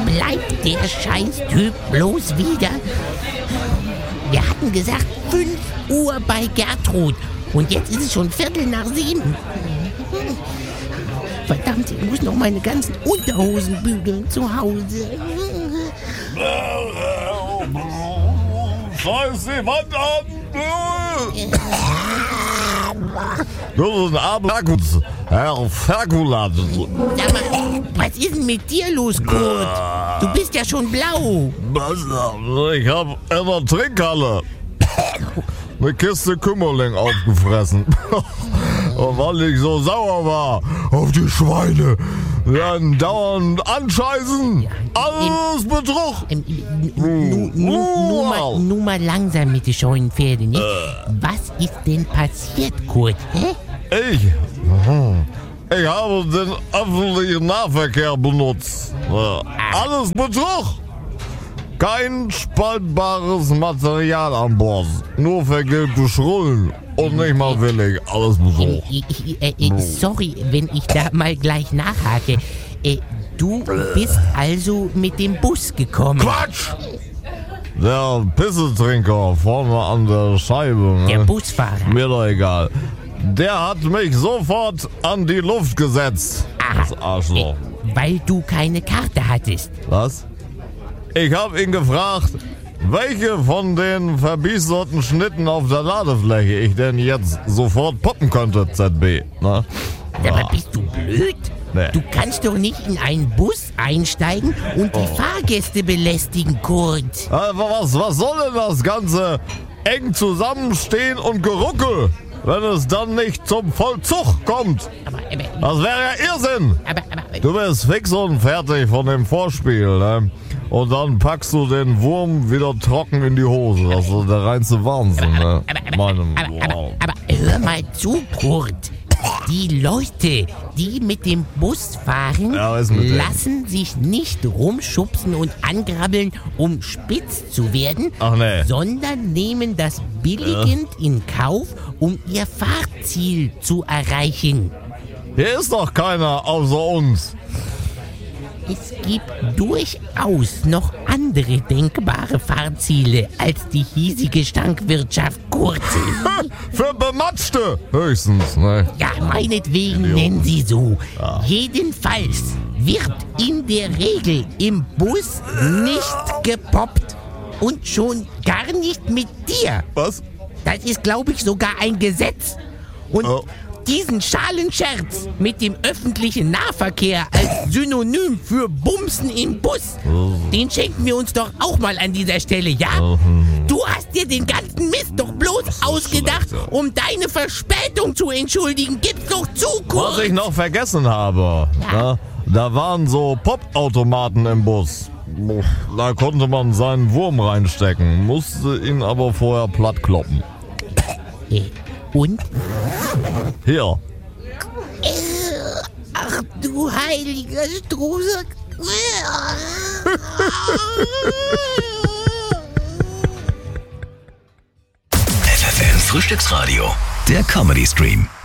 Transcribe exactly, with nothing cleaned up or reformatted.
bleibt der Scheiß-Typ bloß wieder? Wir hatten gesagt fünf Uhr bei Gertrud und jetzt ist es schon Viertel nach sieben. Verdammt, ich muss noch meine ganzen Unterhosen bügeln zu Hause. Scheiß die Wand an! Das ist ein Abend, Herr Ferkulat. Sag mal, was ist denn mit dir los, Kurt? Du bist ja schon blau. Was? Ich hab in der Trinkhalle eine Kiste Kümmerling aufgefressen. Und weil ich so sauer war auf die Schweine, werden dauernd anscheißen. Alles Betrug. Ähm, nu, nu, nu, mal, nu mal langsam mit den scheuen Pferden, nicht? Was ist denn passiert, Kurt? Hä? Ich? Ich habe den öffentlichen Nahverkehr benutzt. Alles Betrug. Kein spaltbares Material an Bord. Nur vergilbte Schrullen. Und nicht mal willig. Alles Betrug. Äh, äh, äh, sorry, wenn ich da mal gleich nachhake. Äh, du bist also mit dem Bus gekommen. Quatsch! Der Pissetrinker vorne an der Scheibe. Ne? Der Busfahrer. Mir doch egal. Der hat mich sofort an die Luft gesetzt. Aha. Das Arschloch. Äh, weil du keine Karte hattest. Was? Ich hab ihn gefragt, welche von den verbiesterten Schnitten auf der Ladefläche ich denn jetzt sofort poppen könnte, Z B. Ne? Aber Ja. bist du blöd? Nee. Du kannst doch nicht in einen Bus einsteigen und die Oh. Fahrgäste belästigen, Kurt. Aber was, was soll denn das Ganze? Eng zusammenstehen und Geruckel, wenn es dann nicht zum Vollzug kommt. Aber, aber, Das wäre ja Irrsinn. aber, aber, Du bist fix und fertig von dem Vorspiel, ne? Und dann packst du den Wurm wieder trocken in die Hose. Das ist der reinste Wahnsinn, ne? aber, aber, Meinem, aber, aber, wow. aber hör mal zu, Kurt. Die Leute, die mit dem Bus fahren, Ja, was ist mit denen? lassen sich nicht rumschubsen und angrabbeln, um spitz zu werden, Ach nee. sondern nehmen das billigend in Kauf, um ihr Fahrziel zu erreichen. Hier ist doch keiner außer uns. Es gibt durchaus noch andere denkbare Fahrziele als die hiesige Stankwirtschaft, Kurt. Für Bematschte höchstens, ne? Ja, meinetwegen Idiot. nennen sie so. Jedenfalls wird in der Regel im Bus nicht gepoppt. Und schon gar nicht mit dir. Was? Das ist, glaube ich, sogar ein Gesetz. Und Oh. diesen Schalenscherz mit dem öffentlichen Nahverkehr als Synonym für Bumsen im Bus, den schenken wir uns doch auch mal an dieser Stelle, ja? Du hast dir den ganzen Mist doch bloß ausgedacht, schlecht, ja. um deine Verspätung zu entschuldigen. Gib's doch zu, Was ich Kurt. noch vergessen habe, Ja. ne? Da waren so Popautomaten im Bus. Da konnte man seinen Wurm reinstecken, musste ihn aber vorher platt kloppen. Äh, Und? Hier. Ach du heiliger Struse. F F M Frühstücksradio, der Comedy Stream.